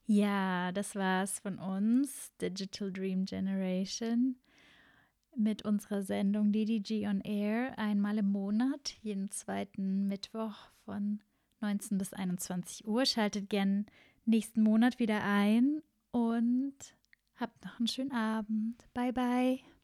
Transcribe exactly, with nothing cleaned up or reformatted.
Ja, das war's von uns, Digital Dream Generation, mit unserer Sendung D D G on Air, einmal im Monat, jeden zweiten Mittwoch von neunzehn bis einundzwanzig Uhr. Schaltet gern nächsten Monat wieder ein und habt noch einen schönen Abend. Bye, bye.